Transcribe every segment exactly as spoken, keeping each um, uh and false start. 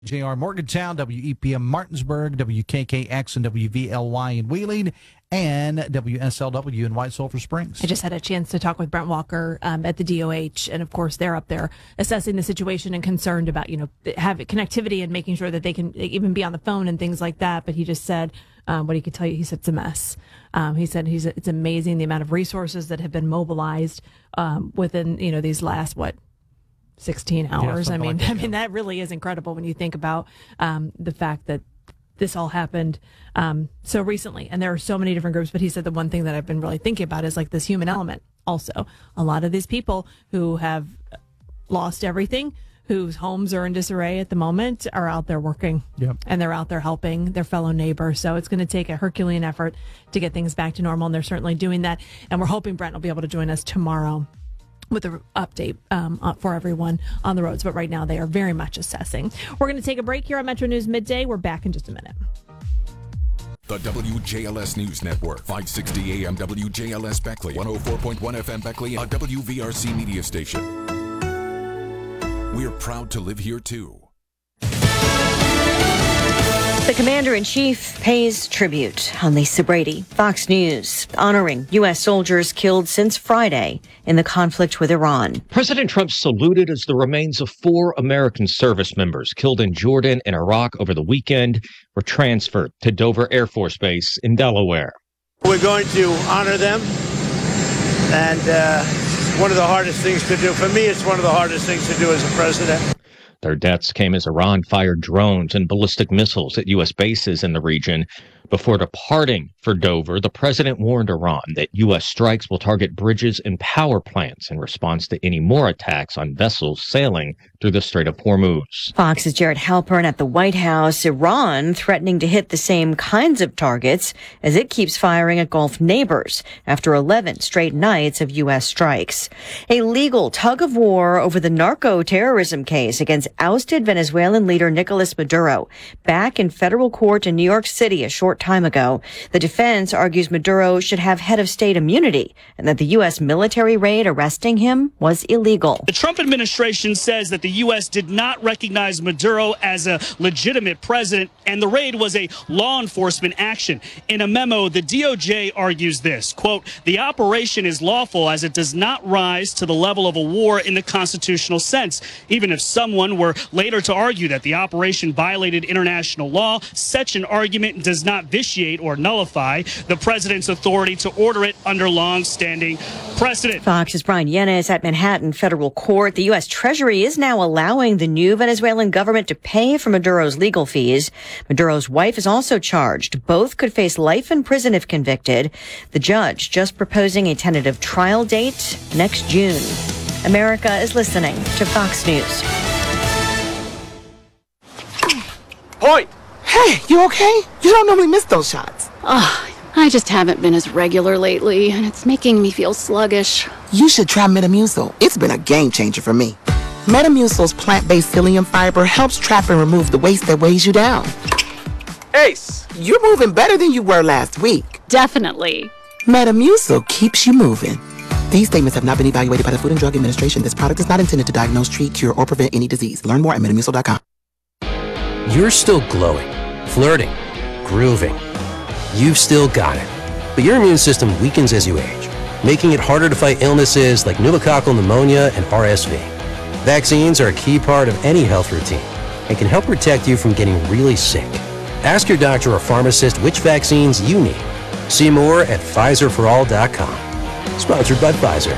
J R Morgantown, W E P M Martinsburg, W K K X and W V L Y in Wheeling, and W S L W in White Sulphur Springs. I just had a chance to talk with Brent Walker um, at the D O H, and of course they're up there assessing the situation and concerned about, you know, have connectivity and making sure that they can even be on the phone and things like that. But he just said um, what he could tell you. He said it's a mess. Um, he said he's it's amazing the amount of resources that have been mobilized um, within, you know, these last, what, sixteen hours. Yeah, I mean, like that, I mean, yeah. that really is incredible when you think about um, the fact that this all happened um, so recently. And there are so many different groups. But he said the one thing that I've been really thinking about is like this human element. Also, a lot of these people who have lost everything, whose homes are in disarray at the moment, are out there working. Yep. And they're out there helping their fellow neighbors. So it's going to take a Herculean effort to get things back to normal. And they're certainly doing that. And we're hoping Brent will be able to join us tomorrow with an update um, for everyone on the roads. But right now, they are very much assessing. We're going to take a break here on Metro News Midday. We're back in just a minute. The W J L S News Network, five sixty A M W J L S Beckley, one oh four point one F M Beckley, a W V R C media station. We're proud to live here, too. The Commander-in-Chief pays tribute on Lisa Brady. Fox News honoring U S soldiers killed since Friday in the conflict with Iran. President Trump saluted as the remains of four American service members killed in Jordan and Iraq over the weekend were transferred to Dover Air Force Base in Delaware. We're going to honor them, and uh, one of the hardest things to do. For me, it's one of the hardest things to do as a president. Their deaths came as Iran fired drones and ballistic missiles at U S bases in the region. Before departing for Dover, the president warned Iran that U S strikes will target bridges and power plants in response to any more attacks on vessels sailing through the Strait of Hormuz. Fox's Jared Halpern at the White House. Iran threatening to hit the same kinds of targets as it keeps firing at Gulf neighbors after eleven straight nights of U S strikes. A legal tug of war over the narco-terrorism case against ousted Venezuelan leader Nicolas Maduro back in federal court in New York City a short time ago. The defense argues Maduro should have head of state immunity and that the U S military raid arresting him was illegal. The Trump administration says that the U S did not recognize Maduro as a legitimate president and the raid was a law enforcement action. In a memo, the D O J argues this, quote, the operation is lawful as it does not rise to the level of a war in the constitutional sense. Even if someone were later to argue that the operation violated international law, such an argument does not vitiate or nullify the president's authority to order it under long-standing precedent. Fox's Brian Yenes at Manhattan Federal Court. The U S Treasury is now allowing the new Venezuelan government to pay for Maduro's legal fees. Maduro's wife is also charged. Both could face life in prison if convicted. The judge just proposing a tentative trial date next June. America is listening to Fox News. Oi! Hey, you okay? You don't normally miss those shots. Ugh, I just haven't been as regular lately, and it's making me feel sluggish. You should try Metamucil. It's been a game changer for me. Metamucil's plant-based psyllium fiber helps trap and remove the waste that weighs you down. Ace, you're moving better than you were last week. Definitely. Metamucil keeps you moving. These statements have not been evaluated by the Food and Drug Administration. This product is not intended to diagnose, treat, cure, or prevent any disease. Learn more at metamucil dot com. You're still glowing, flirting, grooving. You've still got it. But your immune system weakens as you age, making it harder to fight illnesses like pneumococcal pneumonia and R S V. Vaccines are a key part of any health routine and can help protect you from getting really sick. Ask your doctor or pharmacist which vaccines you need. See more at Pfizer for all dot com. Sponsored by Pfizer.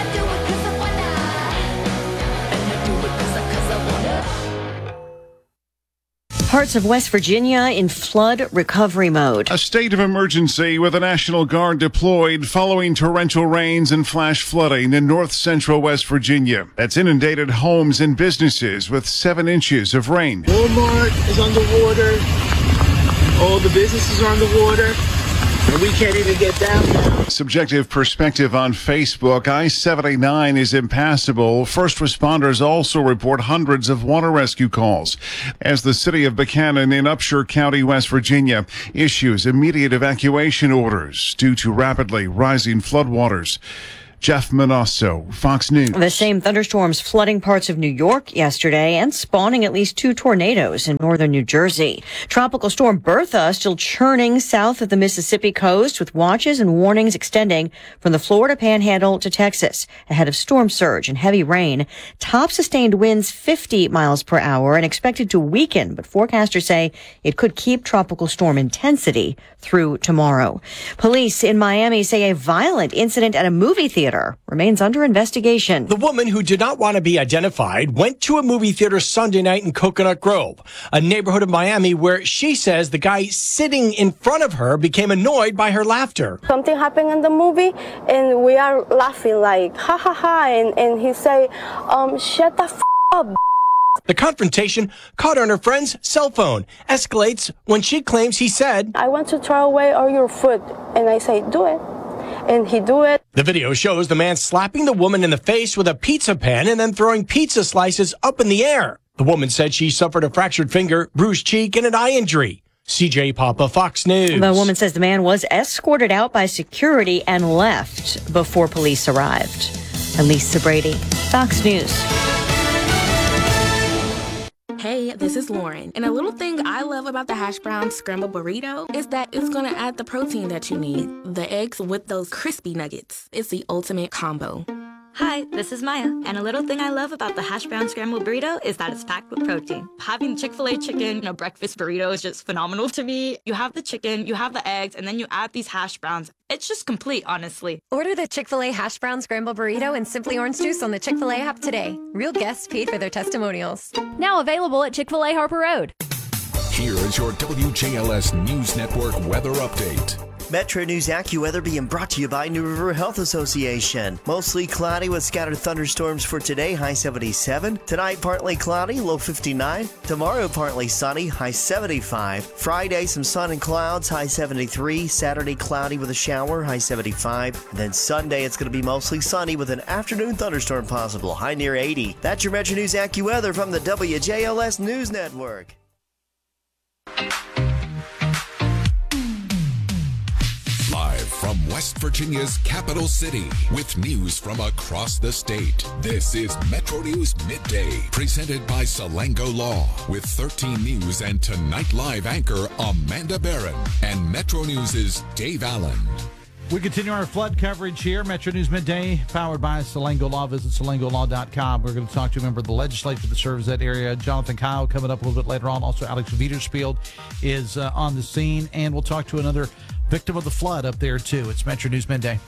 Parts of West Virginia in flood recovery mode. A state of emergency with the National Guard deployed following torrential rains and flash flooding in north central West Virginia. That's inundated homes and businesses with seven inches of rain. Walmart is underwater. All the businesses are underwater. And we can't even get down now. Subjective perspective on Facebook. I seventy-nine is impassable. First responders also report hundreds of water rescue calls as the city of Buchanan in Upshur County, West Virginia, issues immediate evacuation orders due to rapidly rising floodwaters. Jeff Manasso, Fox News. The same thunderstorms flooding parts of New York yesterday and spawning at least two tornadoes in northern New Jersey. Tropical storm Bertha still churning south of the Mississippi coast with watches and warnings extending from the Florida Panhandle to Texas ahead of storm surge and heavy rain. Top sustained winds fifty miles per hour and expected to weaken, but forecasters say it could keep tropical storm intensity through tomorrow. Police in Miami say a violent incident at a movie theater remains under investigation. The woman, who did not want to be identified, went to a movie theater Sunday night in Coconut Grove, a neighborhood of Miami where she says the guy sitting in front of her became annoyed by her laughter. Something happened in the movie and we are laughing like ha ha ha, and, and he say, um, shut the f up. The confrontation caught on her friend's cell phone, escalates when she claims he said, I want to throw away all your food, and I say, do it. And he do it. The video shows the man slapping the woman in the face with a pizza pan and then throwing pizza slices up in the air. The woman said she suffered a fractured finger, bruised cheek, and an eye injury. C J Papa, Fox News. The woman says the man was escorted out by security and left before police arrived. Elisa Brady, Fox News. Hey, this is Lauren, and a little thing I love about the hash brown scrambled burrito is that it's gonna add the protein that you need. The eggs with those crispy nuggets. It's the ultimate combo. Hi, this is Maya, and a little thing I love about the hash brown scrambled burrito is that it's packed with protein. Having Chick-fil-A chicken in a breakfast burrito is just phenomenal to me. You have the chicken, you have the eggs, and then you add these hash browns. It's just complete, honestly. Order the Chick-fil-A hash brown scrambled burrito and Simply Orange Juice on the Chick-fil-A app today. Real guests paid for their testimonials. Now available at Chick-fil-A Harper Road. Here is your W J L S News Network weather update. Metro News AccuWeather being brought to you by New River Health Association. Mostly cloudy with scattered thunderstorms for today, high seventy-seven. Tonight, partly cloudy, low fifty-nine. Tomorrow, partly sunny, high seventy-five. Friday, some sun and clouds, high seventy-three. Saturday, cloudy with a shower, high seventy-five. Then Sunday, it's going to be mostly sunny with an afternoon thunderstorm possible, high near eighty. That's your Metro News AccuWeather from the W J L S News Network. Live from West Virginia's capital city with news from across the state. This is Metro News Midday, presented by Salango Law, with thirteen News and Tonight Live anchor Amanda Barron and Metro News' Dave Allen. We continue our flood coverage here. Metro News Midday, powered by Salango Law. Visit salango law dot com. We're going to talk to a member of the legislature that serves that area, Jonathan Kyle, coming up a little bit later on. Also, Alex Wiederspiel is uh, on the scene, and we'll talk to another victim of the flood up there, too. It's Metro News Midday.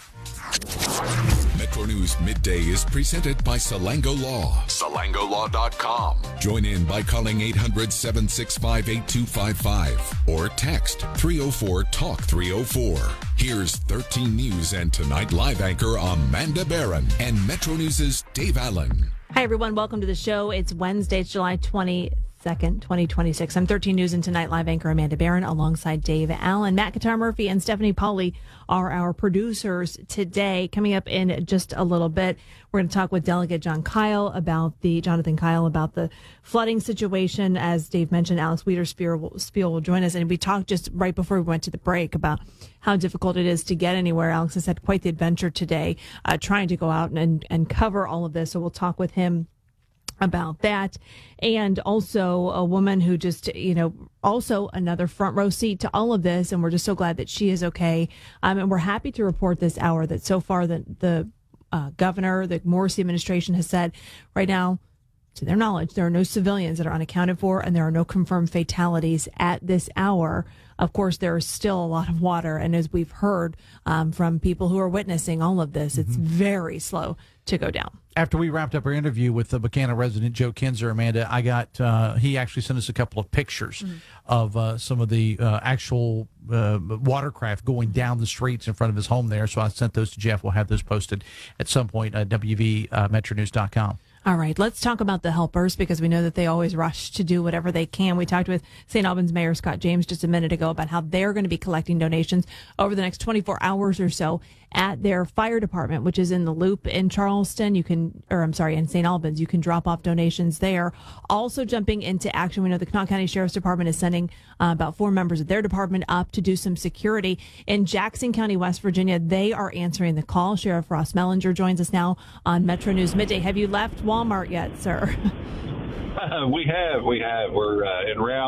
Metro News Midday is presented by Salango Law. salango law dot com. Join in by calling eight hundred, seven six five, eight two five five or text three oh four, talk three oh four. Here's thirteen News and Tonight Live anchor Amanda Barron and Metro News' Dave Allen. Hi, everyone. Welcome to the show. It's Wednesday, it's July twenty-second, twenty twenty-six. I'm thirteen News and Tonight Live anchor Amanda Barron alongside Dave Allen. Matt Qatar Murphy and Stephanie Pauley are our producers today. Coming up in just a little bit, we're going to talk with Delegate John Kyle about the, Jonathan Kyle about the flooding situation. As Dave mentioned, Alex Wiederspiel will, Spiel will join us. And we talked just right before we went to the break about how difficult it is to get anywhere. Alex has had quite the adventure today, uh, trying to go out and, and cover all of this. So we'll talk with him about that. And also a woman who just, you know, also another front row seat to all of this. And we're just so glad that she is okay. Um, and we're happy to report this hour that so far the, the uh, governor, the Morrissey administration has said right now, to their knowledge, there are no civilians that are unaccounted for, and there are no confirmed fatalities at this hour. Of course, there is still a lot of water, and as we've heard um, from people who are witnessing all of this, it's mm-hmm. very slow to go down. After we wrapped up our interview with the Buchanan resident Joe Kinzer, Amanda, I got uh, he actually sent us a couple of pictures mm-hmm. of uh, some of the uh, actual uh, watercraft going down the streets in front of his home there. So I sent those to Jeff. We'll have those posted at some point at W V metro news dot com. All right, let's talk about the helpers because we know that they always rush to do whatever they can. We talked with Saint Albans Mayor Scott James just a minute ago about how they're going to be collecting donations over the next twenty-four hours or so at their fire department, which is in the Loop in Charleston. You can, or I'm sorry, in Saint Albans, you can drop off donations there. Also jumping into action, we know the Kanawha County Sheriff's Department is sending uh, about four members of their department up to do some security. In Jackson County, West Virginia, they are answering the call. Sheriff Ross Mellinger joins us now on Metro News Midday. Have you left Walmart yet, sir? Uh, we have, we have. We're uh, en route